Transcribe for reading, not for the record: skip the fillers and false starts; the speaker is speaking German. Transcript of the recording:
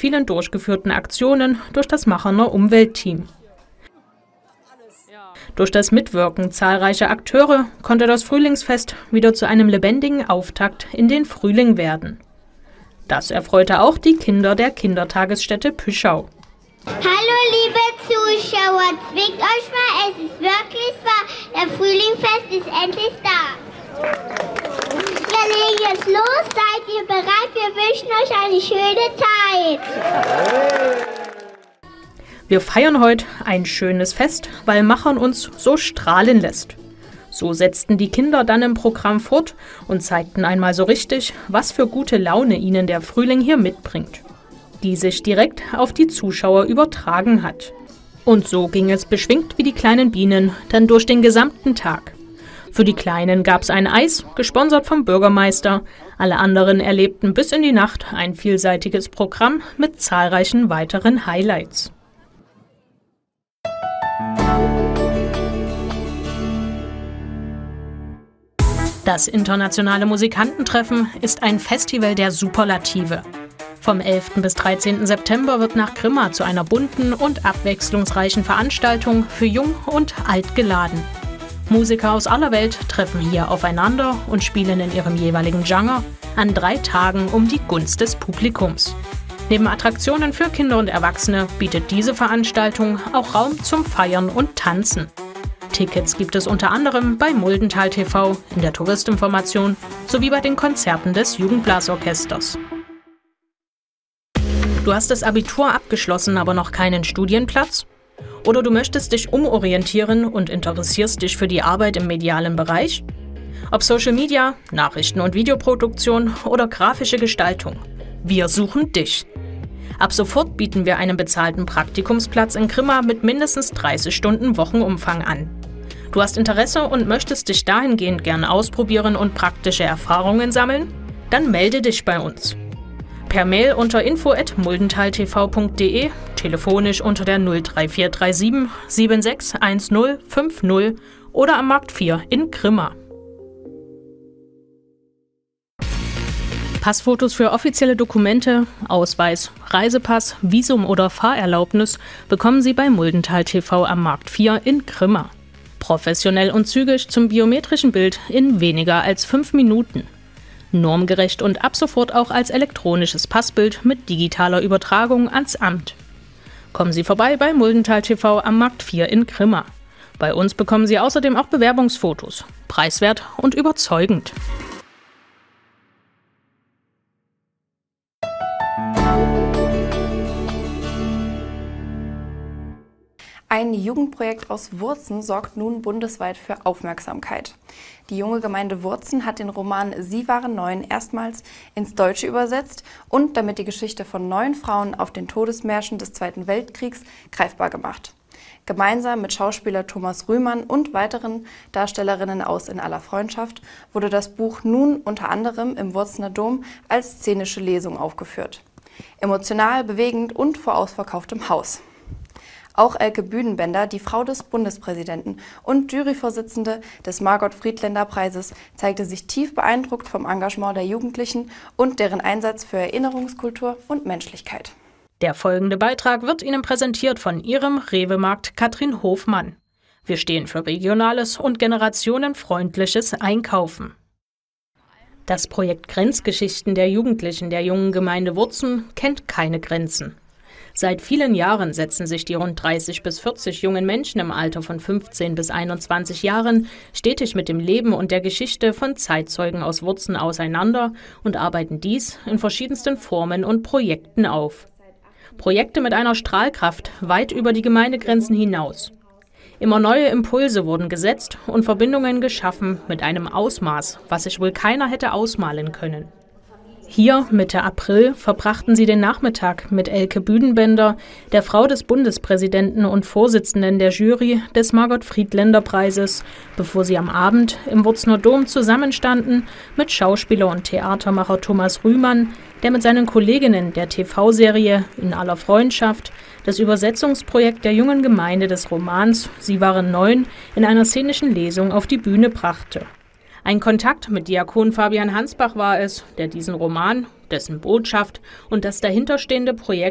vielen durchgeführten Aktionen durch das Macherner Umweltteam. Durch das Mitwirken zahlreicher Akteure konnte das Frühlingsfest wieder zu einem lebendigen Auftakt in den Frühling werden. Das erfreute auch die Kinder der Kindertagesstätte Püschau. Hallo liebe Zuschauer, zwingt euch mal, es ist wirklich wahr, der Frühlingsfest ist endlich da. Wir legen jetzt los, seid ihr bereit? Wir wünschen euch eine schöne Zeit. Wir feiern heute ein schönes Fest, weil Machern uns so strahlen lässt. So setzten die Kinder dann im Programm fort und zeigten einmal so richtig, was für gute Laune ihnen der Frühling hier mitbringt, die sich direkt auf die Zuschauer übertragen hat. Und so ging es beschwingt wie die kleinen Bienen dann durch den gesamten Tag. Für die Kleinen gab es ein Eis, gesponsert vom Bürgermeister. Alle anderen erlebten bis in die Nacht ein vielseitiges Programm mit zahlreichen weiteren Highlights. Das internationale Musikantentreffen ist ein Festival der Superlative. Vom 11. bis 13. September wird nach Grimma zu einer bunten und abwechslungsreichen Veranstaltung für Jung und Alt geladen. Musiker aus aller Welt treffen hier aufeinander und spielen in ihrem jeweiligen Genre an 3 Tagen um die Gunst des Publikums. Neben Attraktionen für Kinder und Erwachsene bietet diese Veranstaltung auch Raum zum Feiern und Tanzen. Tickets gibt es unter anderem bei Muldental TV, in der Touristinformation sowie bei den Konzerten des Jugendblasorchesters. Du hast das Abitur abgeschlossen, aber noch keinen Studienplatz? Oder du möchtest dich umorientieren und interessierst dich für die Arbeit im medialen Bereich? Ob Social Media, Nachrichten- und Videoproduktion oder grafische Gestaltung. Wir suchen dich. Ab sofort bieten wir einen bezahlten Praktikumsplatz in Grimma mit mindestens 30 Stunden Wochenumfang an. Du hast Interesse und möchtest dich dahingehend gern ausprobieren und praktische Erfahrungen sammeln? Dann melde dich bei uns. Per Mail unter info@muldentaltv.de, telefonisch unter der 03437 761050 oder am Markt 4 in Grimma. Passfotos für offizielle Dokumente, Ausweis, Reisepass, Visum oder Fahrerlaubnis bekommen Sie bei Muldental TV am Markt 4 in Grimma. Professionell und zügig zum biometrischen Bild in weniger als 5 Minuten. Normgerecht und ab sofort auch als elektronisches Passbild mit digitaler Übertragung ans Amt. Kommen Sie vorbei bei Muldental TV am Markt 4 in Grimma. Bei uns bekommen Sie außerdem auch Bewerbungsfotos. Preiswert und überzeugend. Ein Jugendprojekt aus Wurzen sorgt nun bundesweit für Aufmerksamkeit. Die junge Gemeinde Wurzen hat den Roman Sie waren 9 erstmals ins Deutsche übersetzt und damit die Geschichte von 9 Frauen auf den Todesmärschen des Zweiten Weltkriegs greifbar gemacht. Gemeinsam mit Schauspieler Thomas Rühmann und weiteren Darstellerinnen aus In aller Freundschaft wurde das Buch nun unter anderem im Wurzener Dom als szenische Lesung aufgeführt. Emotional, bewegend und vor ausverkauftem Haus. Auch Elke Büdenbender, die Frau des Bundespräsidenten und Juryvorsitzende des Margot-Friedländer-Preises, zeigte sich tief beeindruckt vom Engagement der Jugendlichen und deren Einsatz für Erinnerungskultur und Menschlichkeit. Der folgende Beitrag wird Ihnen präsentiert von Ihrem Rewe-Markt Katrin Hofmann. Wir stehen für regionales und generationenfreundliches Einkaufen. Das Projekt Grenzgeschichten der Jugendlichen der jungen Gemeinde Wurzen kennt keine Grenzen. Seit vielen Jahren setzen sich die rund 30 bis 40 jungen Menschen im Alter von 15 bis 21 Jahren stetig mit dem Leben und der Geschichte von Zeitzeugen aus Wurzen auseinander und arbeiten dies in verschiedensten Formen und Projekten auf. Projekte mit einer Strahlkraft weit über die Gemeindegrenzen hinaus. Immer neue Impulse wurden gesetzt und Verbindungen geschaffen mit einem Ausmaß, was sich wohl keiner hätte ausmalen können. Hier, Mitte April, verbrachten sie den Nachmittag mit Elke Büdenbender, der Frau des Bundespräsidenten und Vorsitzenden der Jury des Margot-Friedländer-Preises, bevor sie am Abend im Wurzener Dom zusammenstanden mit Schauspieler und Theatermacher Thomas Rühmann, der mit seinen Kolleginnen der TV-Serie In aller Freundschaft das Übersetzungsprojekt der jungen Gemeinde des Romans Sie waren 9 in einer szenischen Lesung auf die Bühne brachte. Ein Kontakt mit Diakon Fabian Hansbach war es, der diesen Roman, dessen Botschaft und das dahinterstehende Projekt